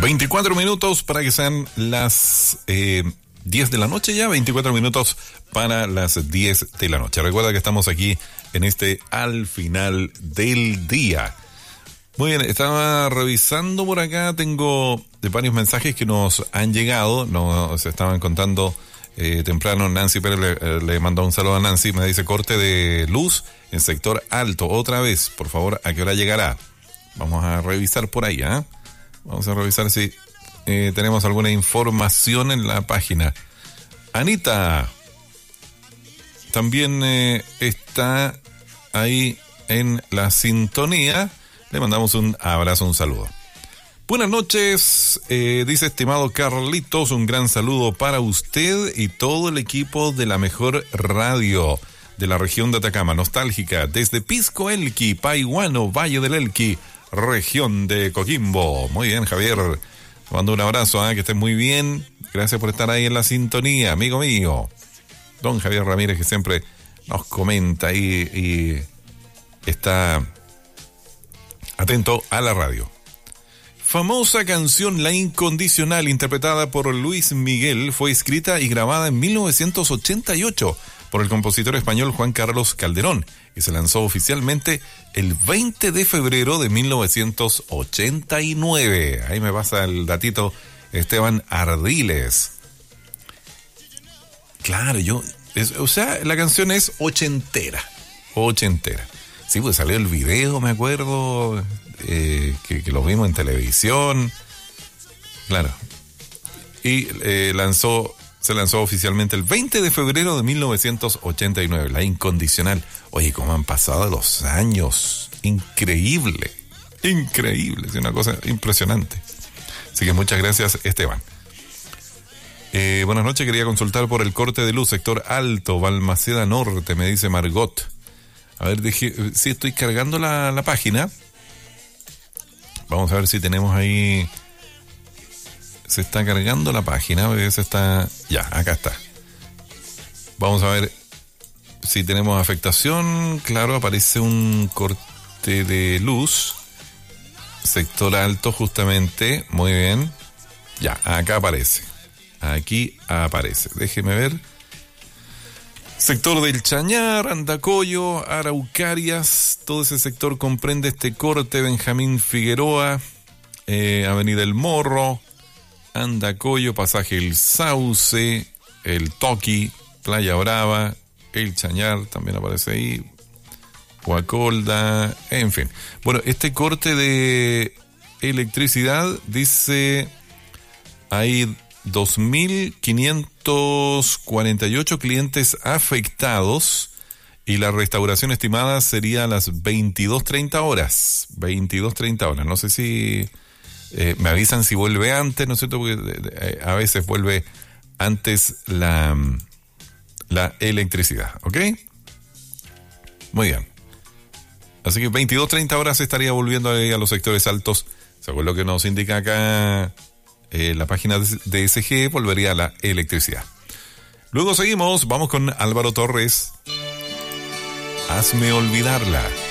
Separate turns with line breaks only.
24 minutos para que sean las 10 de la noche ya, 24 minutos para las 10 de la noche. Recuerda que estamos aquí en Al Final del Día. Muy bien, estaba revisando por acá, tengo varios mensajes que nos han llegado, nos estaban contando temprano. Nancy Pérez le mandó un saludo a Nancy, me dice corte de luz en sector alto, otra vez, por favor, ¿a qué hora llegará? Vamos a revisar por ahí, ¿eh? Vamos a revisar si tenemos alguna información en la página. Anita también está ahí en la sintonía. Le mandamos un abrazo, un saludo. Buenas noches, dice estimado Carlitos, un gran saludo para usted y todo el equipo de la mejor radio de la región de Atacama, nostálgica, desde Pisco Elqui, Paihuano, Valle del Elqui, región de Coquimbo. Muy bien, Javier, te mando un abrazo, que estés muy bien. Gracias por estar ahí en la sintonía, amigo mío. Don Javier Ramírez, que siempre nos comenta ahí y está atento a la radio. Famosa canción La Incondicional, interpretada por Luis Miguel, fue escrita y grabada en 1988 por el compositor español Juan Carlos Calderón y se lanzó oficialmente el 20 de febrero de 1989. Ahí me pasa el datito Esteban Ardiles. Claro, la canción es ochentera. Sí, pues salió el video, me acuerdo, que lo vimos en televisión. Claro. Y se lanzó oficialmente el 20 de febrero de 1989, La Incondicional. Oye, cómo han pasado los años. Increíble. Es una cosa impresionante. Así que muchas gracias, Esteban. Buenas noches, quería consultar por el corte de luz, sector alto, Balmaceda Norte, me dice Margot. A ver, sí, estoy cargando la página. Vamos a ver si tenemos ahí. Se está cargando la página. Ya, acá está. Vamos a ver si tenemos afectación. Claro, aparece un corte de luz. Sector alto, justamente. Muy bien. Ya, acá aparece. Aquí aparece. Déjeme ver. Sector del Chañar, Andacollo, Araucarias, todo ese sector comprende este corte. Benjamín Figueroa, Avenida El Morro, Andacollo, Pasaje El Sauce, El Toqui, Playa Brava, El Chañar, también aparece ahí, Huacolda, en fin. Bueno, este corte de electricidad dice hay 2.548 clientes afectados y la restauración estimada sería a las 22:30 horas. 22:30 horas. No sé si me avisan si vuelve antes, ¿no es cierto? Porque a veces vuelve antes la electricidad, ¿ok? Muy bien. Así que 22:30 horas estaría volviendo a los sectores altos, según lo que nos indica acá. La página de SG volvería a la electricidad. Luego seguimos, vamos con Álvaro Torres. Hazme olvidarla.